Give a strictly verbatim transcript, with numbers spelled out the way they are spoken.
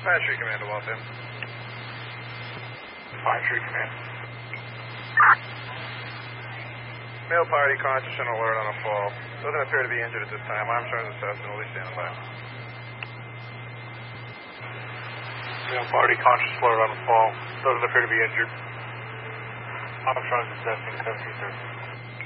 Fire Tree Command to Waltham. Fire Tree Command. Male party conscious and alert on a fall. Doesn't appear to be injured at this time. Armstrong's assessment will be standing by. Male party conscious alert on a fall. Doesn't appear to be injured. Armstrong's assessing seventeen thirty.